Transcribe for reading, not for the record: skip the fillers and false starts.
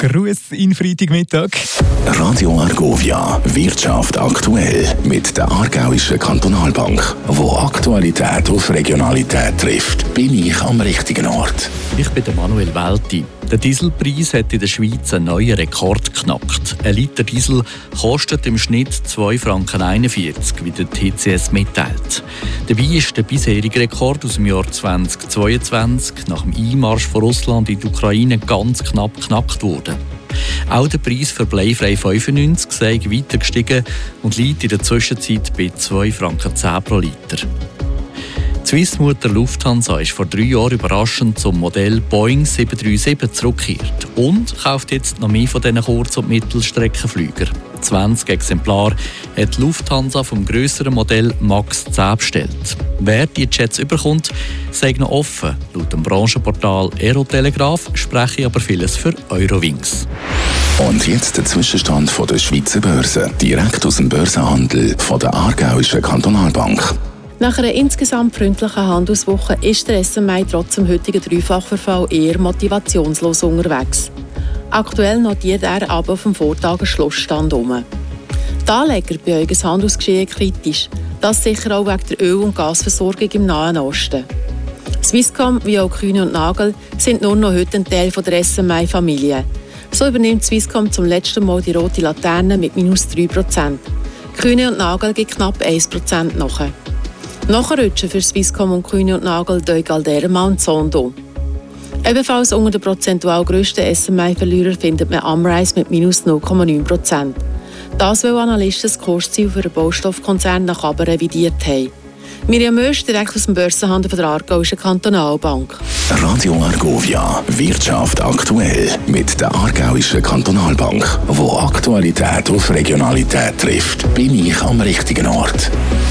Gruß in Freitagmittag. Radio Argovia, Wirtschaft aktuell mit der Aargauischen Kantonalbank. Wo Aktualität auf Regionalität trifft, bin ich am richtigen Ort. Ich bin der Manuel Welti. Der Dieselpreis hat in der Schweiz einen neuen Rekord geknackt. Ein Liter Diesel kostet im Schnitt 2,41 Franken, wie der TCS mitteilt. Dabei ist der bisherige Rekord aus dem Jahr 2022 nach dem Einmarsch von Russland in die Ukraine ganz knapp geknackt worden. Auch der Preis für Bleifrei 95 sei weiter gestiegen und liegt in der Zwischenzeit bei 2,10 Franken pro Liter. Die Swiss-Mutter Lufthansa ist vor 3 Jahren überraschend zum Modell Boeing 737 zurückgekehrt und kauft jetzt noch mehr von diesen Kurz- und Mittelstreckenflügern. 20 Exemplare hat die Lufthansa vom grösseren Modell MAX 10 bestellt. Wer die Jets überkommt, sei noch offen. Laut dem Branchenportal Aerotelegraph spreche aber vieles für Eurowings. Und jetzt der Zwischenstand von der Schweizer Börse, direkt aus dem Börsenhandel von der Aargauischen Kantonalbank. Nach einer insgesamt freundlichen Handelswoche ist der SMI trotz dem heutigen Dreifachverfall eher motivationslos unterwegs. Aktuell notiert er aber auf dem Vortagesschlussstand um. Die Anleger beäugen das Handelsgeschehen kritisch, das sicher auch wegen der Öl- und Gasversorgung im Nahen Osten. Swisscom wie auch Kühne und Nagel sind nur noch heute ein Teil der SMI-Familie. So übernimmt Swisscom zum letzten Mal die rote Laterne mit minus 3%. Kühne und Nagel gibt knapp 1% nach. Nachrutschen für Swisscom und Kühne und Nagel durch Galderma und Sondo. Ebenfalls unter den prozentual grössten SMI-Verlierer findet man Amrize mit minus 0,9%. Das, weil Analysten das Kursziel für den Baustoffkonzern nach oben revidiert haben. Miriam Mösch, direkt aus dem Börsenhandel von der Aargauischen Kantonalbank. Radio Argovia, Wirtschaft aktuell mit der Aargauischen Kantonalbank. Wo Aktualität auf Regionalität trifft, bin ich am richtigen Ort.